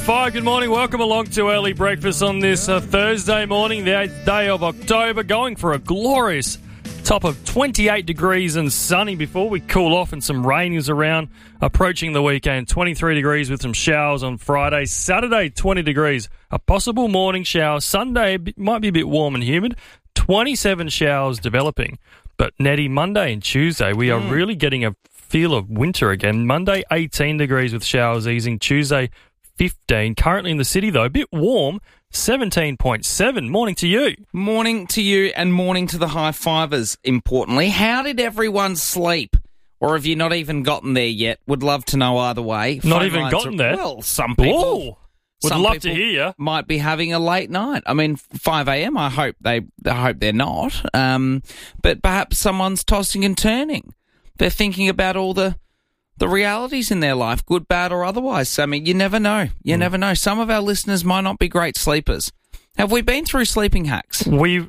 7:05. Good morning. Welcome along to Early Breakfast on this Thursday morning, the 8th day of October, going for a glorious top of 28 degrees and sunny before we cool off, and some rain is around, approaching the weekend. 23 degrees with some showers on Friday. Saturday, 20 degrees. A possible morning shower. Sunday might be a bit warm and humid. 27 showers developing. But Nettie, Monday and Tuesday, we are really getting a feel of winter again. Monday, 18 degrees with showers easing. Tuesday, 15. Currently in the city, though, a bit warm, 17.7. Morning to you. Morning to you, and morning to the high fivers, importantly. How did everyone sleep? Or have you not even gotten there yet? Would love to know either way. Not even gotten there? Well, some people... Would love to hear you. Might be having a late night. I mean, 5 a.m. I hope they're not. But perhaps someone's tossing and turning. They're thinking about all the realities in their life, good, bad, or otherwise. So, I mean, you never know. You never know. Some of our listeners might not be great sleepers. Have we been through sleeping hacks?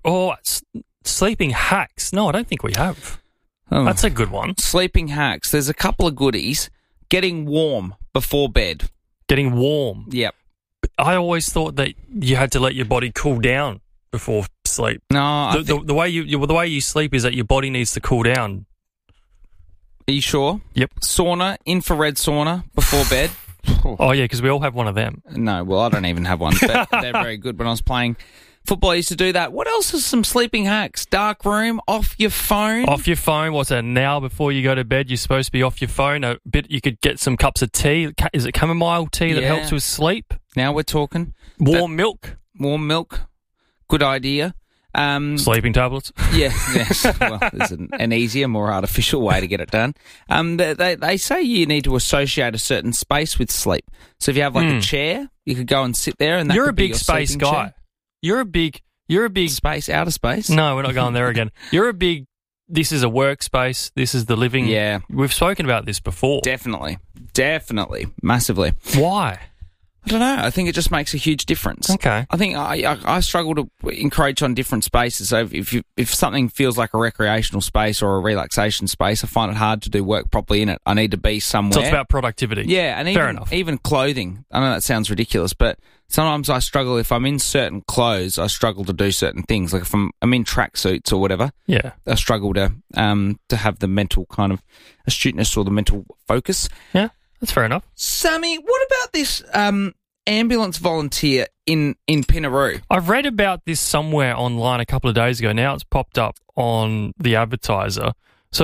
Sleeping hacks? No, I don't think we have. Oh. That's a good one. Sleeping hacks. There's a couple of goodies. Getting warm before bed. Getting warm. Yep. I always thought that you had to let your body cool down before sleep. No, the way you sleep is that your body needs to cool down. Are you sure? Yep. Sauna, infrared sauna before bed. Oh yeah, because we all have one of them. No, well, I don't even have one. But they're very good. When I was playing football, I used to do that. What else is some sleeping hacks? Dark room, off your phone. Off your phone. What's that? Now before you go to bed, you're supposed to be off your phone. A bit. You could get some cups of tea. Is it chamomile tea that helps with sleep? Now we're talking. Warm milk. Warm milk. Good idea. Sleeping tablets. Yeah. Yes. Well, there's an easier, more artificial way to get it done. They say you need to associate a certain space with sleep. So if you have like a chair, you could go and sit there, and that you're could a big be your space guy. Chair. You're a big space, outer space. No, we're not going there again. You're a big. This is a workspace. This is the living. Yeah, we've spoken about this before. Definitely, massively. Why? I don't know. I think it just makes a huge difference. Okay. I think I struggle to encroach on different spaces. So if something feels like a recreational space or a relaxation space, I find it hard to do work properly in it. I need to be somewhere. So it's about productivity. Yeah, and fair enough. Even clothing. I know that sounds ridiculous, but sometimes I struggle. If I'm in certain clothes, I struggle to do certain things. Like if I'm in tracksuits or whatever. Yeah. I struggle to have the mental kind of astuteness or the mental focus. Yeah. That's fair enough. Sammy, what about this ambulance volunteer in Pinaroo? I've read about this somewhere online a couple of days ago. Now it's popped up on the Advertiser. So,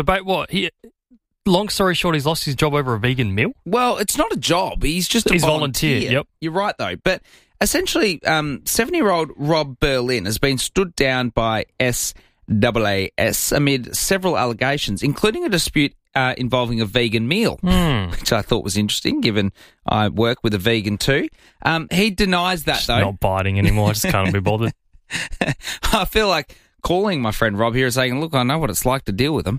long story short, he's lost his job over a vegan meal? Well, it's not a job. He's just a volunteer. Yep. You're right, though. But essentially, 70-year-old Rob Berlin has been stood down by SAAS amid several allegations, including a dispute involving a vegan meal, which I thought was interesting, given I work with a vegan too. He denies that, though. Not biting anymore. I just can't be bothered. I feel like calling my friend Rob here and saying, look, I know what it's like to deal with him.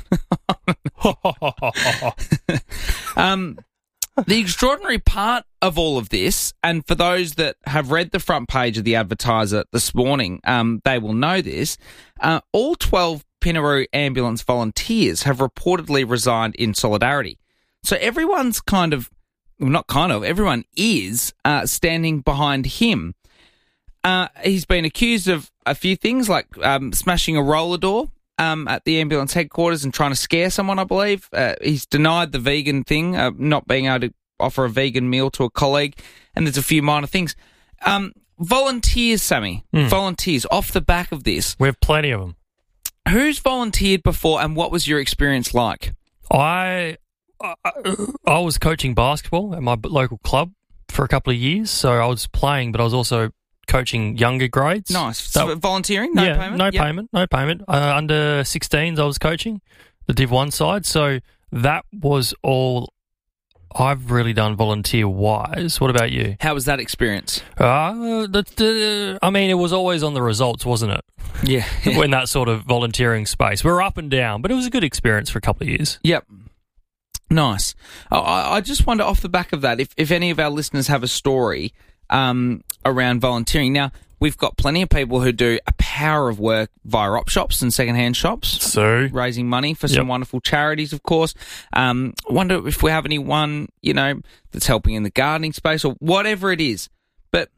The extraordinary part of all of this, and for those that have read the front page of the Advertiser this morning, they will know this, all 12 Pinaroo ambulance volunteers have reportedly resigned in solidarity. So everyone's everyone is standing behind him. He's been accused of a few things, like smashing a roller door at the ambulance headquarters and trying to scare someone, I believe. He's denied the vegan thing, not being able to offer a vegan meal to a colleague, and there's a few minor things. Volunteers, Sammy. Volunteers, off the back of this. We have plenty of them. Who's volunteered before, and what was your experience like? I was coaching basketball at my local club for a couple of years, so I was playing, but I was also coaching younger grades. Nice. So volunteering? No payment? No payment. Under 16s I was coaching, the Div 1 side, so that was all I've really done volunteer-wise. What about you? How was that experience? I mean, it was always on the results, wasn't it? Yeah. In that sort of volunteering space. We were up and down, but it was a good experience for a couple of years. Yep. Nice. I just wonder, off the back of that, if any of our listeners have a story around volunteering. Now, we've got plenty of people who do a power of work via op shops and secondhand shops. So raising money for some wonderful charities, of course. Wonder if we have anyone, that's helping in the gardening space or whatever it is. But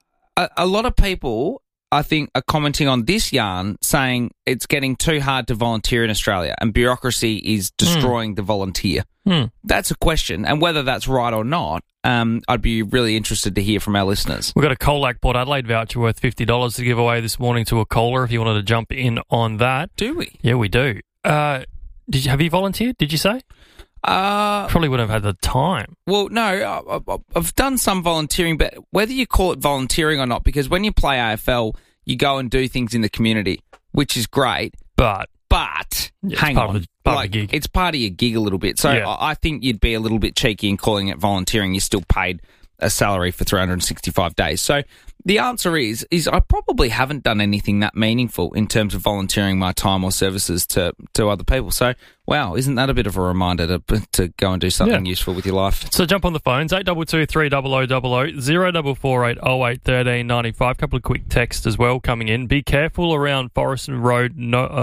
a lot of people, I think, are commenting on this yarn, saying it's getting too hard to volunteer in Australia and bureaucracy is destroying the volunteer. That's a question, and whether that's right or not, I'd be really interested to hear from our listeners. We've got a Colac Port Adelaide voucher worth $50 to give away this morning to a caller if you wanted to jump in on that. Do we? Yeah, we do. Have you volunteered, did you say? Probably wouldn't have had the time. Well, no, I've done some volunteering, but whether you call it volunteering or not, because when you play AFL, you go and do things in the community, which is great. But hang on, part of the gig. It's part of your gig a little bit. So I think you'd be a little bit cheeky in calling it volunteering. You're still paid a salary for 365 days. So the answer is I probably haven't done anything that meaningful in terms of volunteering my time or services to other people. So, wow, isn't that a bit of a reminder to go and do something useful with your life? So jump on the phones, 822 300 0000, 0448 08 13 95. Couple of quick texts as well coming in. Be careful around Forreston Road,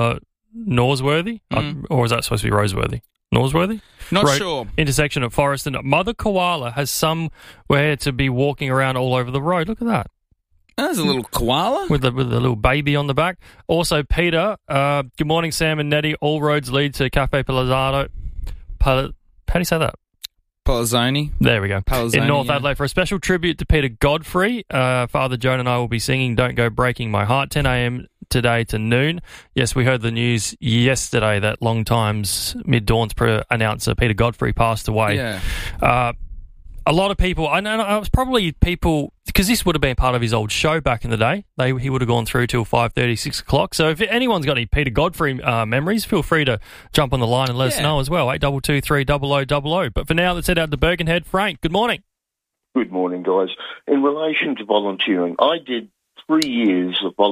Norsworthy, or is that supposed to be Roseworthy? Norsworthy? Not sure. Intersection at Forreston. Mother Koala has somewhere to be walking around all over the road. Look at that. There's a little koala. With a little baby on the back. Also, Peter, good morning, Sam and Nettie. All roads lead to Cafe Palazzano. How do you say that? Palazzoni. There we go. Palazzoni, in North Adelaide for a special tribute to Peter Godfrey. Father Joan and I will be singing Don't Go Breaking My Heart, 10 a.m. today to noon. Yes, we heard the news yesterday that Long Times Mid-Dawn's announcer Peter Godfrey passed away. Yeah. A lot of people, I know it was probably people, because this would have been part of his old show back in the day. He would have gone through till 5:30, 6 o'clock. So if anyone's got any Peter Godfrey memories, feel free to jump on the line and let us know as well, 822 300 0000. But for now, let's head out to Birkenhead. Frank, good morning. Good morning, guys. In relation to volunteering, I did 3 years of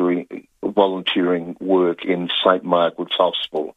volunteering work in St Margaret's Hospital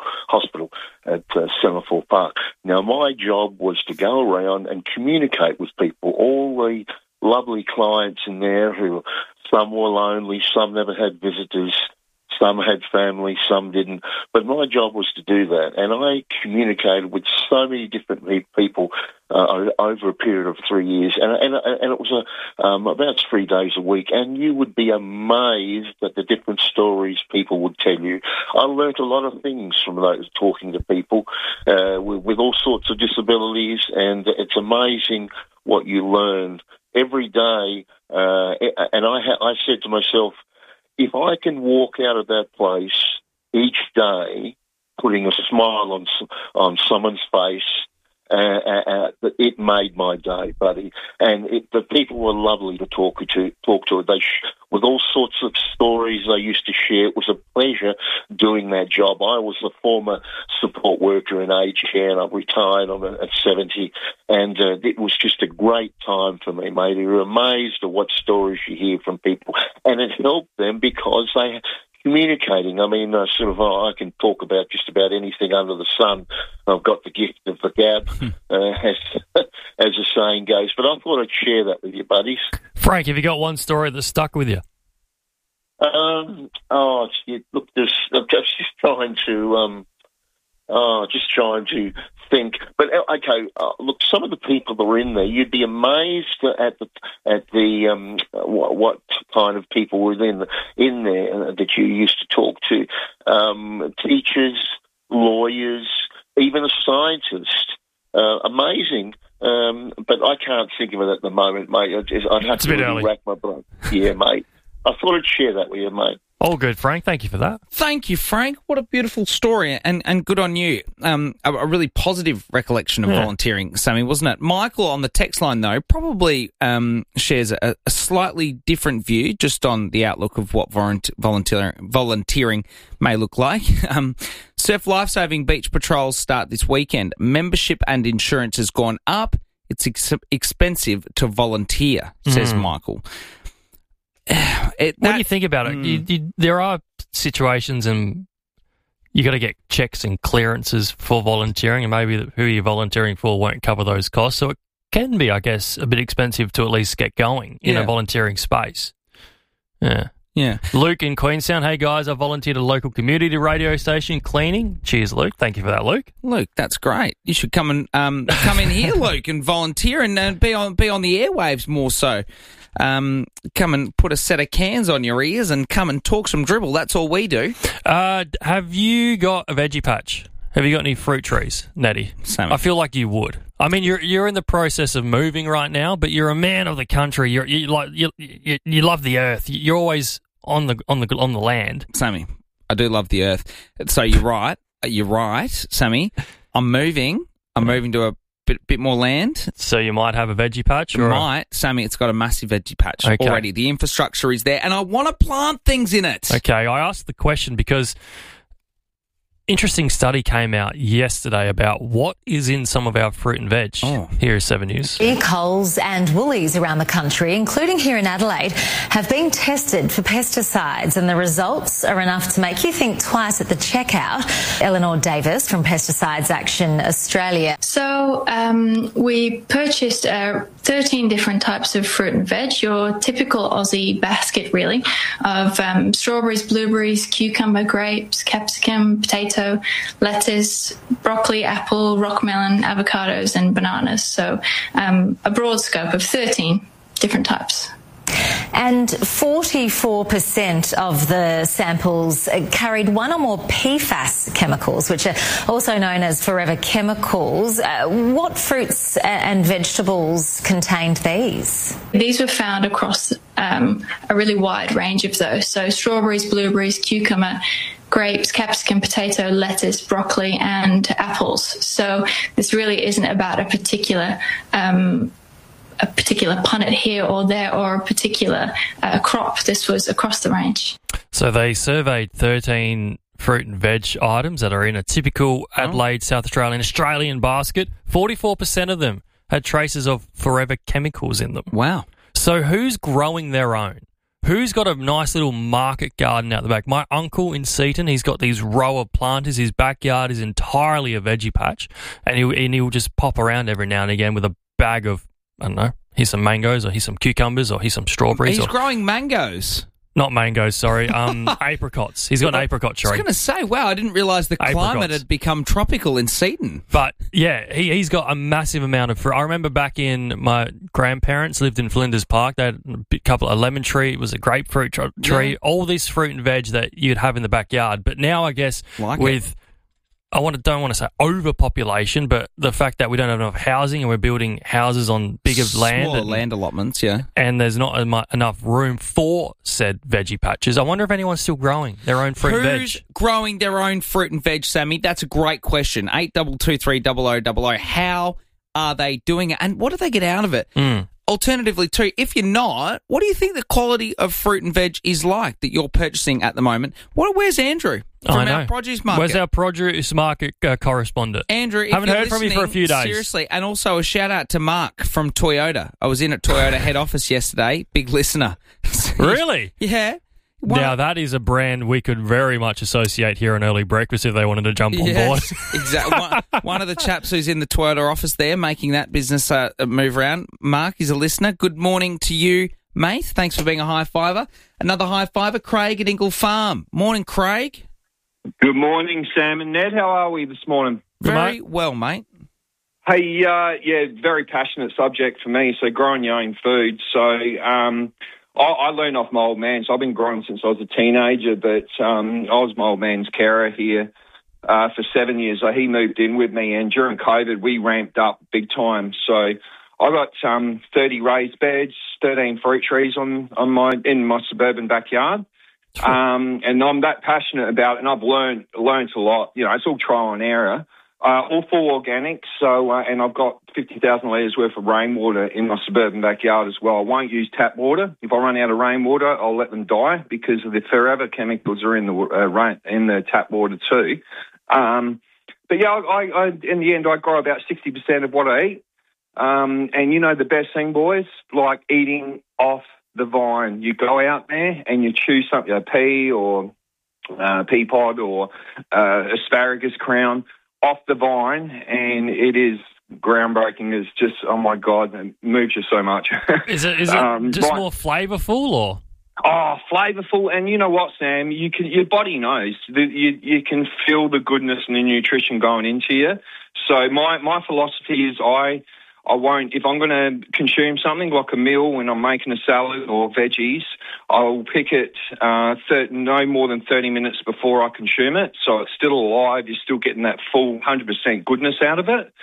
at Semaphore Park. Now, my job was to go around and communicate with people, all the lovely clients in there who some were lonely, some never had visitors, some had family, some didn't. But my job was to do that, and I communicated with so many different people over a period of 3 years, and it was about 3 days a week, and you would be amazed at the different stories people would tell you. I learnt a lot of things from those talking to people with all sorts of disabilities, and it's amazing what you learn every day. And I said to myself, if I can walk out of that place each day, putting a smile on someone's face, it made my day, buddy. And the people were lovely to talk to. With all sorts of stories they used to share. It was a pleasure doing that job. I was a former support worker in aged care, and I've retired. I'm at 70, and it was just a great time for me, mate. You're amazed at what stories you hear from people, and it helped them because they communicating. I mean, I can talk about just about anything under the sun. I've got the gift of the gab, as the saying goes. But I thought I'd share that with you, buddies. Frank, have you got one story that stuck with you? Look, I'm just trying to think. But okay, look, some of the people that were in there, you'd be amazed at the what kind of people were in there that you used to talk to. Teachers, lawyers, even a scientist. Amazing. But I can't think of it at the moment, mate. I'd have to really rack my brain. Yeah, mate. I thought I'd share that with you, mate. All good, Frank. Thank you for that. Thank you, Frank. What a beautiful story, and good on you. A really positive recollection of volunteering, Sammy, wasn't it? Michael on the text line, though, probably shares a slightly different view just on the outlook of what volunteering may look like. Surf lifesaving beach patrols start this weekend. Membership and insurance has gone up. It's expensive to volunteer, says Michael. What do you think about it? There are situations and you got to get checks and clearances for volunteering, and maybe who you're volunteering for won't cover those costs. So it can be, I guess, a bit expensive to at least get going in a volunteering space. Yeah. Yeah. Luke in Queenstown. Hey, guys, I volunteered at a local community radio station cleaning. Cheers, Luke. Thank you for that, Luke. Luke, that's great. You should come and come in here, Luke, and volunteer and be on the airwaves more so. Come and put a set of cans on your ears and come and talk some dribble. That's all we do. Have you got a veggie patch? Have you got any fruit trees, Nettie? Same. I feel like you would. I mean, you're in the process of moving right now, but you're a man of the country. You love the earth. You're always on the land. Sammy, I do love the earth. So you're right. You're right, Sammy. I'm moving to a bit more land. So you might have a veggie patch? Sammy, it's got a massive veggie patch Okay. already. The infrastructure is there, and I want to plant things in it. Okay, I asked the question because interesting study came out yesterday about what is in some of our fruit and veg. Here is 7 News. Coles and Woolies around the country, including here in Adelaide, have been tested for pesticides, and the results are enough to make you think twice at the checkout. Eleanor Davis from Pesticides Action Australia. So we purchased 13 different types of fruit and veg, your typical Aussie basket really, of strawberries, blueberries, cucumber, grapes, capsicum, potato, lettuce, broccoli, apple, rockmelon, avocados and bananas. So a broad scope of 13 different types. And 44% of the samples carried one or more PFAS chemicals, which are also known as forever chemicals. What fruits and vegetables contained these? These were found across a really wide range of those. So strawberries, blueberries, cucumber, grapes, capsicum, potato, lettuce, broccoli and apples. So this really isn't about a particular punnet here or there or a particular crop. This was across the range. So they surveyed 13 fruit and veg items that are in a typical Adelaide, South Australian basket. 44% of them had traces of forever chemicals in them. Wow. So who's growing their own? Who's got a nice little market garden out the back? My uncle in Seaton, he's got these row of planters. His backyard is entirely a veggie patch, and he'll just pop around every now and again with a bag of, I don't know, here's some mangoes, or here's some cucumbers, or here's some strawberries. He's growing mangoes. Not mangoes, sorry. Apricots. He's got an apricot tree. I was going to say, wow, I didn't realise the climate had become tropical in Seaton. But, yeah, he's got a massive amount of fruit. I remember back in my grandparents lived in Flinders Park. They had a couple of lemon tree. It was a grapefruit tree. Yeah. All this fruit and veg that you'd have in the backyard. But now, I guess, don't want to say overpopulation, but the fact that we don't have enough housing and we're building houses on bigger land. Smaller land allotments, yeah. And there's not enough room for said veggie patches. I wonder if anyone's still growing their own fruit and veg. Who's growing their own fruit and veg, Sammy? That's a great question. 8223 How are they doing it? And what do they get out of it? Alternatively, too, if you're not, what do you think the quality of fruit and veg is like that you're purchasing at the moment? Where's Andrew from our produce market? Where's our produce market correspondent? Andrew, if haven't you're heard from you for a few days. Seriously, and also a shout out to Mark from Toyota. I was in at Toyota head office yesterday. Big listener. Really? Yeah. Now, that is a brand we could very much associate here on Early Breakfast if they wanted to jump on board. Exactly. One of the chaps who's in the Toyota office there making that business move around. Mark is a listener. Good morning to you, mate. Thanks for being a high fiver. Another high fiver, Craig at Ingle Farm. Morning, Craig. Good morning, Sam and Ned. How are we this morning? Very well, mate. Hey, very passionate subject for me. So growing your own food. So I learned off my old man. So I've been growing since I was a teenager, but I was my old man's carer here for 7 years. So he moved in with me, and during COVID, we ramped up big time. So I got 30 raised beds, 13 fruit trees in my suburban backyard. And I'm that passionate about it, and I've learned a lot. You know, it's all trial and error. All full organic, so and I've got 50,000 litres worth of rainwater in my suburban backyard as well. I won't use tap water. If I run out of rainwater, I'll let them die because of the forever chemicals are in the tap water too. But yeah, I in the end I grow about 60% of what I eat. And you know the best thing, boys, like eating off the vine. You go out there and you choose something, a pea or pea pod or asparagus crown, off the vine, and it is groundbreaking. It's just, oh my God, it moves you so much. Is it just more flavourful or? Oh, flavourful, and you know what, Sam? Your body knows. You can feel the goodness and the nutrition going into you. So my philosophy is I won't, if I'm going to consume something like a meal when I'm making a salad or veggies, I'll pick it no more than 30 minutes before I consume it. So it's still alive. You're still getting that full 100% goodness out of it.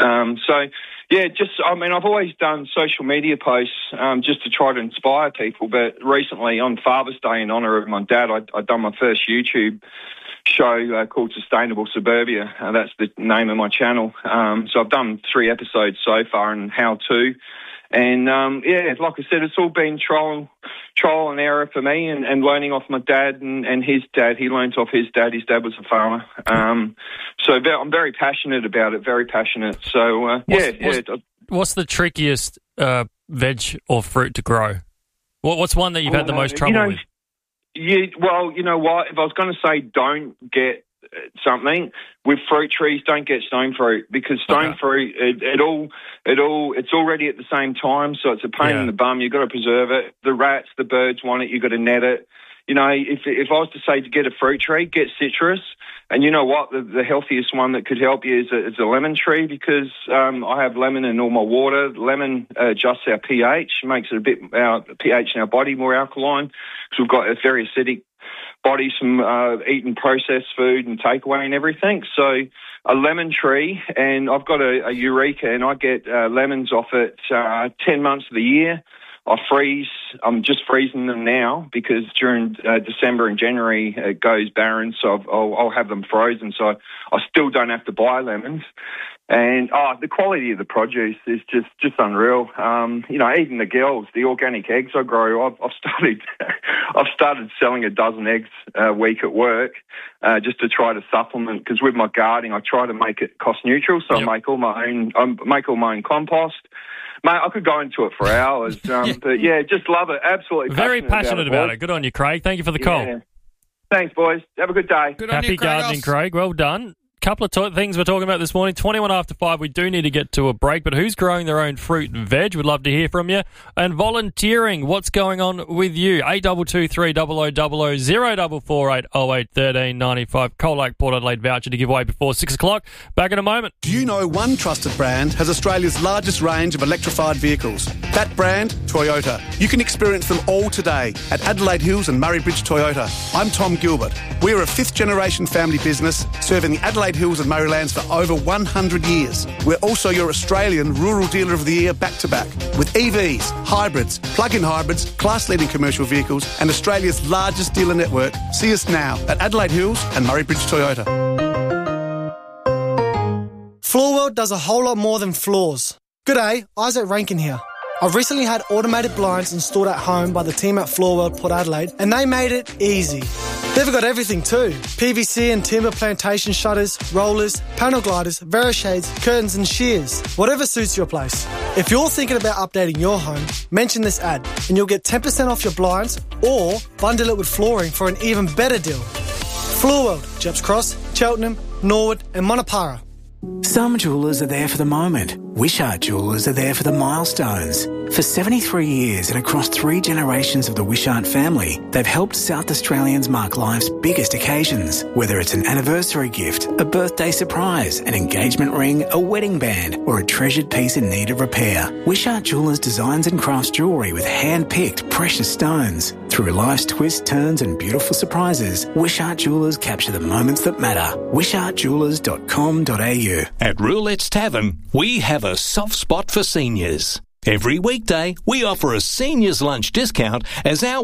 I've always done social media posts just to try to inspire people. But recently on Father's Day, in honour of my dad, I'd done my first YouTube show called Sustainable Suburbia. That's the name of my channel. So I've done 3 episodes so far and how to. And, like I said, it's all been trial and error for me and learning off my dad and his dad. He learnt off his dad. His dad was a farmer. So I'm very passionate about it, very passionate. So, What's the trickiest veg or fruit to grow? What's one that you've had the most trouble with? Yeah, well, you know what? If I was going to say don't get something with fruit trees, don't get stone fruit, because stone fruit it's already at the same time, so it's a pain in the bum. You've got to preserve it. The rats, the birds want it. You've got to net it. You know, if I was to say to get a fruit tree, get citrus. And you know what? The healthiest one that could help you is a lemon tree, because I have lemon in all my water. Lemon adjusts our pH, makes it our pH in our body more alkaline, because we've got a very acidic bodies from eating processed food and takeaway and everything. So a lemon tree, and I've got a Eureka, and I get lemons off it 10 months of the year. I freeze. I'm just freezing them now because during December and January it goes barren, so I'll have them frozen. So I still don't have to buy lemons. And the quality of the produce is just unreal. Even the girls, the organic eggs I grow, I've started selling a dozen eggs a week at work just to try to supplement, because with my gardening I try to make it cost neutral. So I make all my own compost. Mate, I could go into it for hours, but yeah, just love it. Absolutely very passionate about it. Good on you, Craig. Thank you for the call. Yeah. Thanks, boys. Have a good day. Good on Happy you, Craig. gardening, Craig. Well done. Couple of things we're talking about this morning. 21 after 5, we do need to get to a break, but who's growing their own fruit and veg? We'd love to hear from you. And volunteering, what's going on with you? 8223 0000 0448 08 13 95. Colac Port Adelaide voucher to give away before 6 o'clock. Back in a moment. Do you know one trusted brand has Australia's largest range of electrified vehicles? That brand, Toyota. You can experience them all today at Adelaide Hills and Murray Bridge Toyota. I'm Tom Gilbert. We're a 5th generation family business serving the Adelaide Hills and Murraylands for over 100 years. We're also your Australian Rural Dealer of the Year back-to-back with EVs, hybrids, plug-in hybrids, class-leading commercial vehicles and Australia's largest dealer network. See us now at Adelaide Hills and Murray Bridge Toyota. Floorworld does a whole lot more than floors. G'day, Isaac Rankin here. I've recently had automated blinds installed at home by the team at Floorworld Port Adelaide, and they made it easy. They've got everything too. PVC and timber plantation shutters, rollers, panel gliders, Verishades, curtains and shears. Whatever suits your place. If you're thinking about updating your home, mention this ad and you'll get 10% off your blinds or bundle it with flooring for an even better deal. Floorworld, Jeps Cross, Cheltenham, Norwood and Monopara. Some jewellers are there for the moment. Wishart Jewellers are there for the milestones. For 73 years and across 3 generations of the Wishart family, they've helped South Australians mark life's biggest occasions. Whether it's an anniversary gift, a birthday surprise, an engagement ring, a wedding band, or a treasured piece in need of repair, Wishart Jewellers designs and crafts jewellery with hand-picked precious stones. Through life's twists, turns and beautiful surprises, Wishart Jewellers capture the moments that matter. wishartjewellers.com.au. At Roulette's Tavern, we have a soft spot for seniors. Every weekday, we offer a seniors lunch discount as our